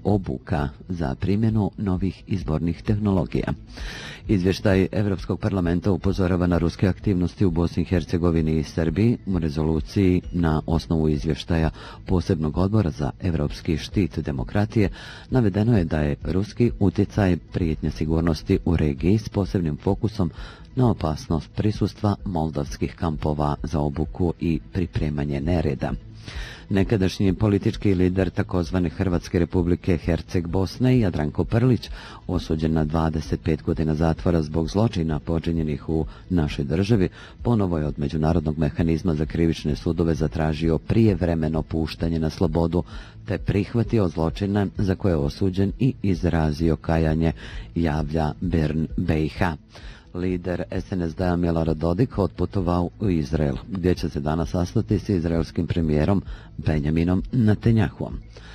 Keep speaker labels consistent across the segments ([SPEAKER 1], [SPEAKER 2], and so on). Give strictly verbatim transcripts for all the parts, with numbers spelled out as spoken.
[SPEAKER 1] obuka za primjenu novih izbornih tehnologija. Izvještaj Europskog parlamenta upozorava na ruske aktivnosti u Bosni i Hercegovini i Srbiji. U rezoluciji na osnovu izvještaja posebnog odbora za europski štit demokratije navedeno je da je ruski utjecaj prijetnje sigurnosti u regiji s posebnim fokusom na opasnost prisustva moldavskih kampova za obuku i pripremanje nereda. Nekadašnji politički lider takozvane Hrvatske republike Herceg Bosne, Jadranko Prlić, osuđen na dvadeset pet godina zatvora zbog zločina počinjenih u našoj državi, ponovo je od Međunarodnog mehanizma za krivične sudove zatražio prijevremeno puštanje na slobodu, te prihvatio zločine za koje je osuđen i izrazio kajanje, javlja Bern B i H. Lider S N S D-a Milorad Dodik otputovao u Izrael, gdje će se danas sastati s izraelskim premijerom Benjaminom Netanjahuom.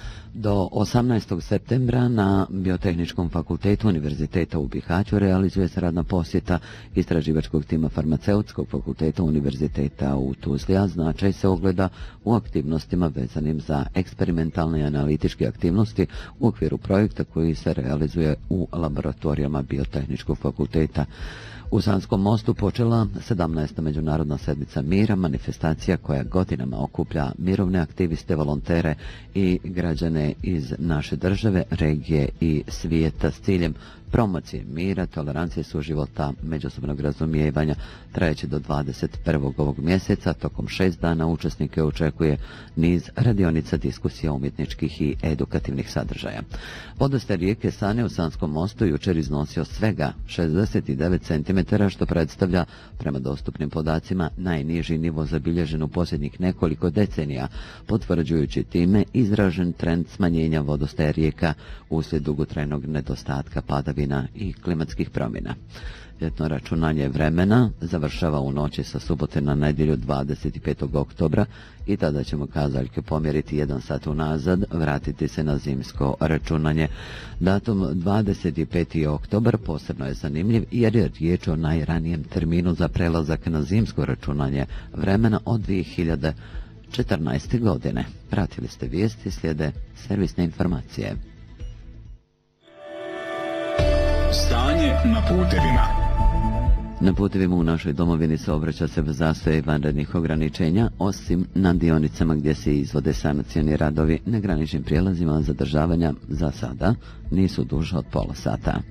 [SPEAKER 1] Do osamnaestog septembra na Biotehničkom fakultetu Univerziteta u Bihaću realizuje se radna posjeta istraživačkog tima Farmaceutskog fakulteta Univerziteta u Tuzli, a značaj se ogleda u aktivnostima vezanim za eksperimentalne i analitičke aktivnosti u okviru projekta koji se realizuje u laboratorijama Biotehničkog fakulteta. U Sanskom mostu počela sedamnaesta Međunarodna sedmica mira, manifestacija koja godinama okuplja mirovne aktiviste, volontere i građane iz naše države, regije i svijeta s ciljem promocije mira, tolerancije, suživota, međusobnog razumijevanja. Trajeće do dvadeset prvog ovog mjeseca. Tokom šest dana učesnike očekuje niz radionica, diskusija, umjetničkih i edukativnih sadržaja. Vodostaj rijeke Sane u Sanskom mostu jučer iznosio svega šezdeset devet centimetara, što predstavlja, prema dostupnim podacima, najniži nivo zabilježen u posljednjih nekoliko decenija, potvrđujući time izražen trend smanjenja vodostaja rijeka uslijed dugotrajnog nedostatka padavina i klimatskih promjena. Ljetno računanje vremena završava u noći sa subote na nedjelju dvadeset petog oktobra i tada ćemo kazaljke pomjeriti jedan sat unazad, vratiti se na zimsko računanje. Datum dvadeset peti oktobar posebno je zanimljiv jer je riječ o najranijem terminu za prelazak na zimsko računanje vremena od dvije hiljade četrnaeste. godine. Pratili ste vijesti, slijede servisne informacije.
[SPEAKER 2] Stanje na putevima.
[SPEAKER 1] Na putevima u našoj domovini se obraća se zastoje i vanrednih ograničenja, osim na dionicama gdje se izvode sanacioni radovi. Na graničnim prijelazima zadržavanja za sada nisu duže od pola sata.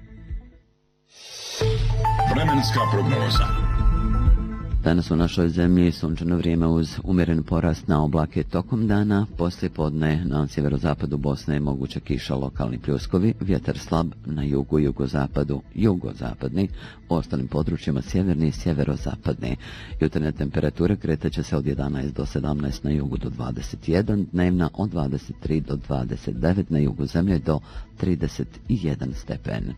[SPEAKER 2] Vremenska prognoza.
[SPEAKER 1] Danas u našoj zemlji sunčano vrijeme uz umjeren porast na oblake tokom dana. Poslije podne na sjeverozapadu Bosne je moguća kiša, lokalni pljuskovi, vjetar slab na jugu, jugozapadu, jugozapadni, u ostalim područjima sjeverni i sjeverozapadni. Jutarnje temperature kretaće se od jedanaest do sedamnaest na jugu do dvadeset jedan, dnevna od dvadeset tri do dvadeset devet, na jugu zemlje do trideset jedan stepen.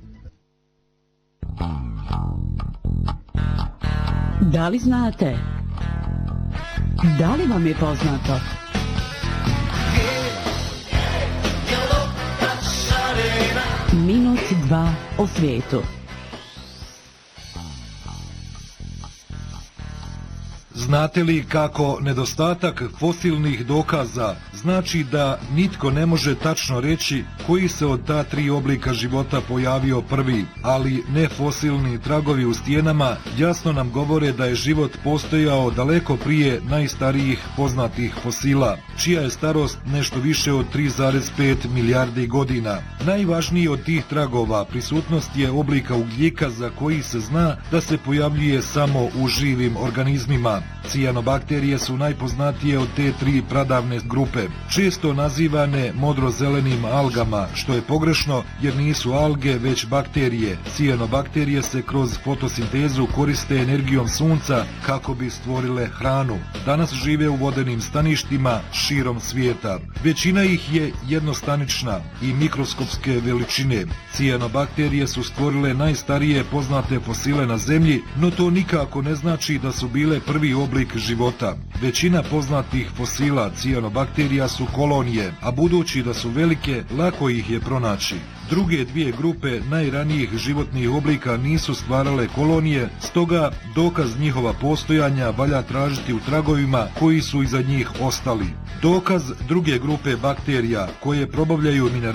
[SPEAKER 3] Da li znate? Da li vam je poznato? Minut dva o svijetu.
[SPEAKER 4] Znate li kako nedostatak fosilnih dokaza znači da nitko ne može tačno reći koji se od ta tri oblika života pojavio prvi, ali nefosilni tragovi u stijenama jasno nam govore da je život postojao daleko prije najstarijih poznatih fosila, čija je starost nešto više od tri zarez pet milijardi godina. Najvažniji od tih tragova prisutnost je oblika ugljika za koji se zna da se pojavljuje samo u živim organizmima. Cijanobakterije su najpoznatije od te tri pradavne grupe, često nazivane modrozelenim algama, što je pogrešno jer nisu alge već bakterije. Cijanobakterije se kroz fotosintezu koriste energijom sunca kako bi stvorile hranu. Danas žive u vodenim staništima širom svijeta. Većina ih je jednostanična i mikroskopske veličine. Cijanobakterije su stvorile najstarije poznate fosile na zemlji, no to nikako ne znači da su bile prvi oblik života. Većina poznatih fosila cijanobakterija su kolonije, a budući da su velike, lako ih je pronaći. Druge dvije grupe najranijih životnih oblika nisu stvarale kolonije, stoga dokaz njihova postojanja valja tražiti u tragovima koji su iza njih ostali. Dokaz druge grupe bakterija koje probavljaju minerale